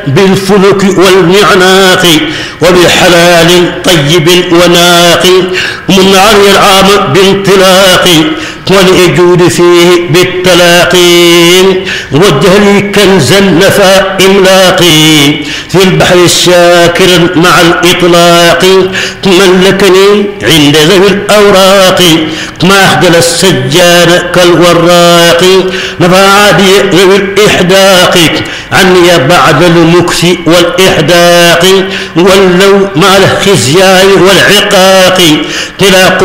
بالفلك والمعناق وبحلال طيب وناقي من عري العام بانطلاق والإجود فيه بالتلاقي وجه لي كنزا نفى إملاقي في البحر الشاكر مع الإطلاق ملكني عند ذوي الأوراق ما أحدل السجان كالوراق نفى عادي ذوي الإحداق عني بعد المكس والإحداق ولو مع الخزيان والعقاق